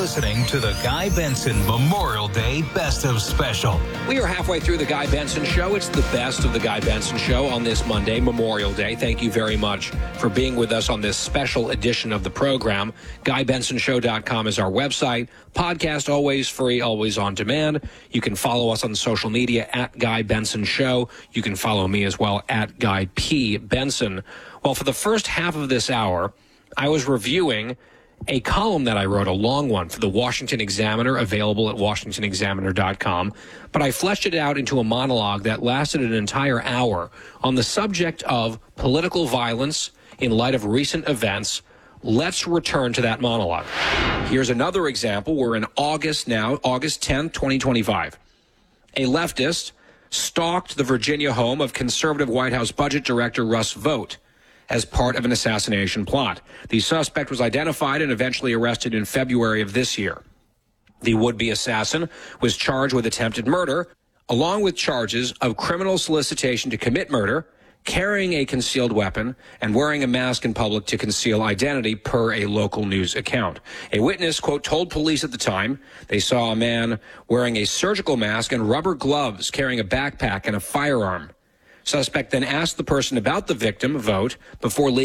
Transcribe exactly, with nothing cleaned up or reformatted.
listening to the Guy Benson Memorial Day Best of Special. We are halfway through the Guy Benson Show. It's the best of the Guy Benson Show on this Monday, Memorial Day. Thank you very much for being with us on this special edition of the program. guy benson show dot com is our website. Podcast always free, always on demand. You can follow us on social media at Guy Benson Show. You can follow me as well at Guy P. Benson. Well, for the first half of this hour, I was reviewing a column that I wrote, a long one, for the Washington Examiner, available at washington examiner dot com. But I fleshed it out into a monologue that lasted an entire hour on the subject of political violence in light of recent events. Let's return to that monologue. Here's another example. We're in August now, August tenth, twenty twenty-five. A leftist stalked the Virginia home of conservative White House Budget Director Russ Vought as part of an assassination plot. The suspect was identified and eventually arrested in February of this year. The would-be assassin was charged with attempted murder, along with charges of criminal solicitation to commit murder, carrying a concealed weapon, and wearing a mask in public to conceal identity, per a local news account. A witness, quote, told police at the time they saw a man wearing a surgical mask and rubber gloves, carrying a backpack and a firearm. Suspect then asked the person about the victim, Vought, before leaving.